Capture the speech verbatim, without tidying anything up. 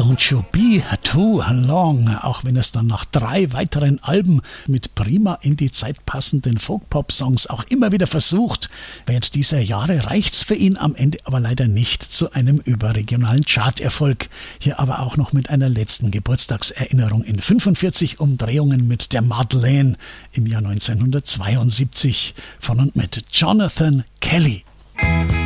Won't You Be Too Long, auch wenn es dann nach drei weiteren Alben mit prima in die Zeit passenden Folk-Pop-Songs auch immer wieder versucht. Während dieser Jahre reicht's für ihn am Ende aber leider nicht zu einem überregionalen Charterfolg. Hier aber auch noch mit einer letzten Geburtstagserinnerung in fünfundvierzig Umdrehungen mit der Madeleine im Jahr neunzehnhundertzweiundsiebzig von und mit Jonathan Kelly.